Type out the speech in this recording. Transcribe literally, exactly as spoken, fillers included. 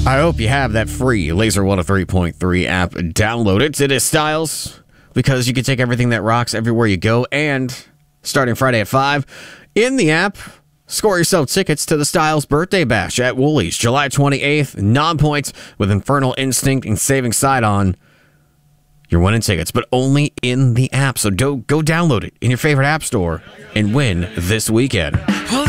I hope you have that free Laser one oh three point three app. Download it. It is Styles, because you can take everything that rocks everywhere you go. And starting Friday at five, in the app, score yourself tickets to the Styles Birthday Bash at Woolies, July twenty-eighth. Non-points with Infernal Instinct and Saving Side on. You're winning tickets, but only in the app. So do, go download it in your favorite app store and win this weekend.